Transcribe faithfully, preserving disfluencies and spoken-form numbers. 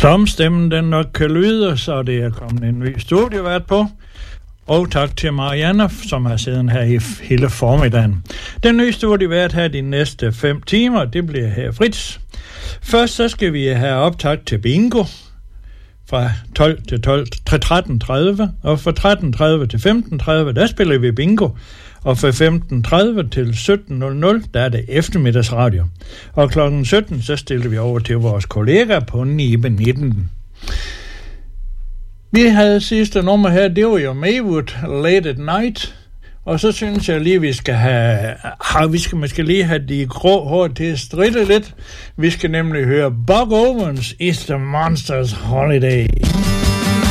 Som stemmen den nok kan lyde, så det er kommet en ny studievært på. Og tak til Marianne, som har siddet her i hele formiddagen. Den nye studievært her de næste fem timer, det bliver her Fritz. Først så skal vi have optakt til bingo fra tolv til tolv, tretten tredive, og fra tretten tredive til femten tredive, der spiller vi bingo. Og fra femten tredive til sytten nul nul, der er det eftermiddagsradio. Og klokken sytten, så stiller vi over til vores kollega på ni nitten. Vi havde sidste nummer her, det var jo Maywood, Late at Night. Og så synes jeg lige, vi skal have, vi skal måske lige have de grå hår til at stritte lidt. Vi skal nemlig høre Buck Owens, It's the Monsters Holiday.